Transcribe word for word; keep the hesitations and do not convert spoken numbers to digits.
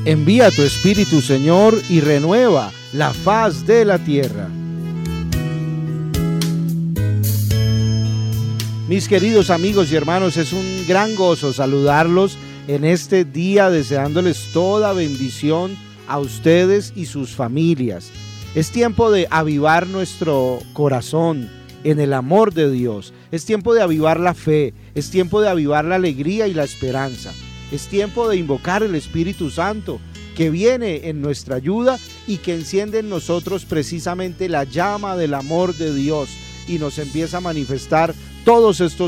Envía tu Espíritu, Señor, y renueva la faz de la tierra. Mis queridos amigos y hermanos, es un gran gozo saludarlos en este día, deseándoles toda bendición a ustedes y sus familias. Es tiempo de avivar nuestro corazón en el amor de Dios. Es tiempo de avivar la fe. Es tiempo de avivar la alegría y la esperanza. Es tiempo de invocar el Espíritu Santo, que viene en nuestra ayuda y que enciende en nosotros precisamente la llama del amor de Dios y nos empieza a manifestar todos estos